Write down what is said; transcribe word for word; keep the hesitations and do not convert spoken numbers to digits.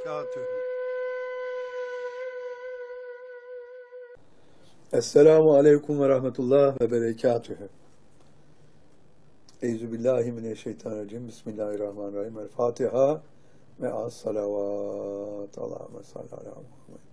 berekatühü. Esselamu aleyküm ve rahmetullah ve berekatühü. Euzubillahimineşşeytanirracim. Bismillahirrahmanirrahim. El Fatiha ve as-salavat. Allahümme salli ala Muhammed.